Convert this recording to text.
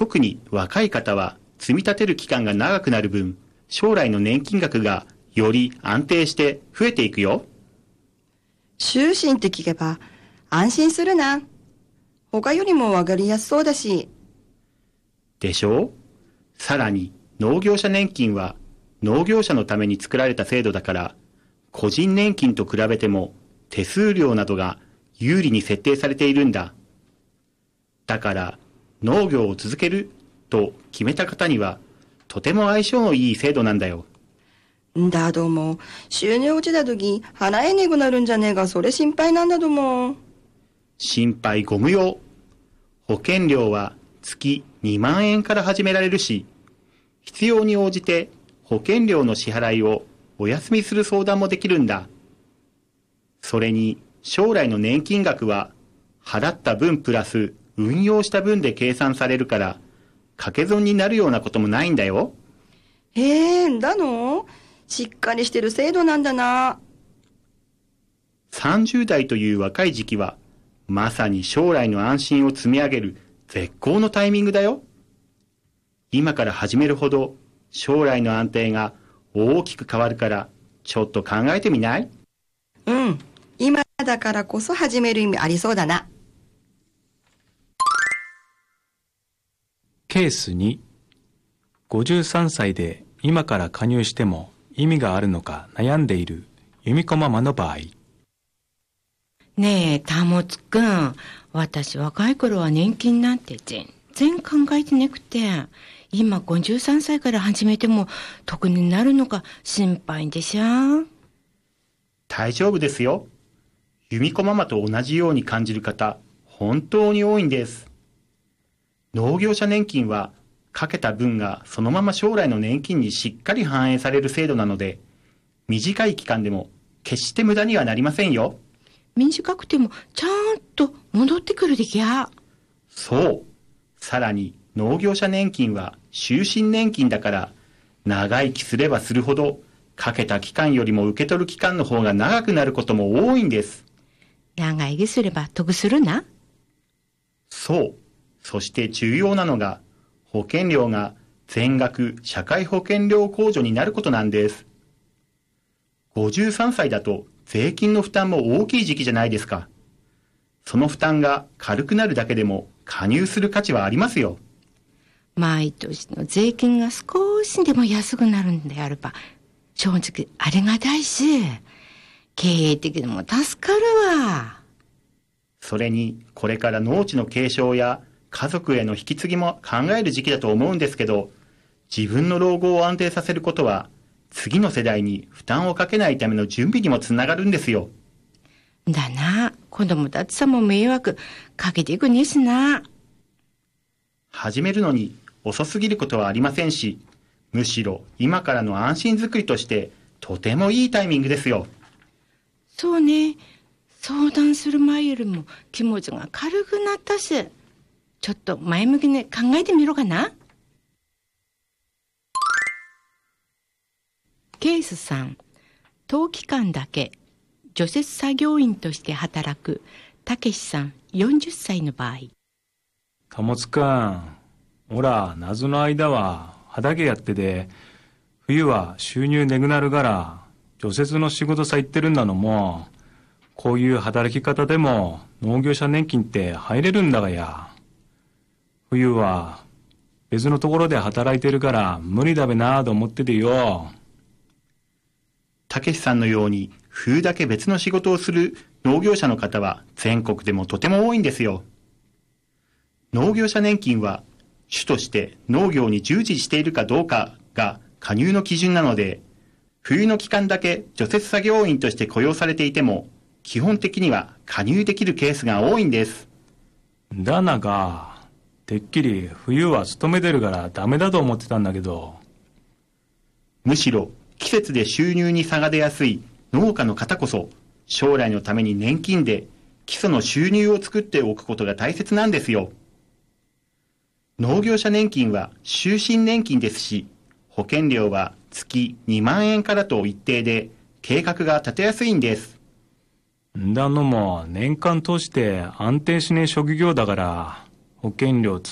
特に若い方は積み立てる期間が長くなる分、将来の年金額がより安定して増えていくよ。 終身って聞けば安心するな。他よりもわかりやすそうだし。 でしょう？さらに農業者年金は農業者のために作られた制度だから、個人年金と比べても手数料などが有利に設定されているんだ。だから農業を続けると決めた方にはとても相性のいい制度なんだよ。 だども、収入落ちた時払えねくなるんじゃねえか、それ心配なんだども。 心配ご無用。保険料は月2万円から始められるし、必要に応じて保険料の支払いをお休みする相談もできるんだ。それに将来の年金額は払った分プラス運用した分で計算されるから、掛け損になるようなこともないんだよ。 へえ、だの？しっかりしてる制度なんだな。 30代という若い時期は、まさに将来の安心を積み上げる絶好のタイミングだよ。今から始めるほど将来の安定が大きく変わるから、ちょっと考えてみない？ うん、今だからこそ始める意味ありそうだな。 ケース2、53歳で今から加入しても意味があるのか悩んでいる由美子ママの場合。 ねえ、たもつくん、私若い頃は年金なんて全然考えてなくて、今53歳から始めても得になるのか心配でしょ。 大丈夫ですよ。由美子ママと同じように感じる方、本当に多いんです。農業者年金はかけた分がそのまま将来の年金にしっかり反映される制度なので、短い期間でも決して無駄にはなりませんよ。 短くてもちゃんと戻ってくるできゃ。 そう。さらに農業者年金は終身年金だから、長生きすればするほどかけた期間よりも受け取る期間の方が長くなることも多いんです。 長生きすれば得するな。 そう。そして重要なのが、保険料が全額社会保険料控除になることなんです。53歳だと税金の負担も大きい時期じゃないですか。その負担が軽くなるだけでも加入する価値はありますよ。 毎年の税金が少しでも安くなるんであれば、正直ありがたいし、経営的にも助かるわ。 それに、これから農地の継承や家族への引き継ぎも考える時期だと思うんですけど、自分の老後を安定させることは、次の世代に負担をかけないための準備にもつながるんですよ。 だな、子供たちさも迷惑かけていくねしな。 始めるのに遅すぎることはありませんし、むしろ今からの安心づくりとしてとてもいいタイミングですよ。 そうね、相談する前よりも気持ちが軽くなったし、ちょっと前向きに考えてみろかな。ケース3、冬期間だけ除雪作業員として働くたけしさん40歳の場合。 たもつくん、おら夏の間は畑やってて、冬は収入ねぐなるから除雪の仕事さ行ってるんだのも、こういう働き方でも農業者年金って入れるんだがや。冬は別のところで働いてるから無理だべなぁと思っててよ。 たけしさんのように冬だけ別の仕事をする農業者の方は全国でもとても多いんですよ。農業者年金は主として農業に従事しているかどうかが加入の基準なので、冬の期間だけ除雪作業員として雇用されていても、基本的には加入できるケースが多いんです。 だなが、てっきり冬は勤めてるからダメだと思ってたんだけど。 むしろ季節で収入に差が出やすい農家の方こそ、将来のために年金で基礎の収入を作っておくことが大切なんですよ。農業者年金は終身年金ですし、保険料は月2万円からと一定で計画が立てやすいんです。 だのも年間通して安定しねえ職業だから保険料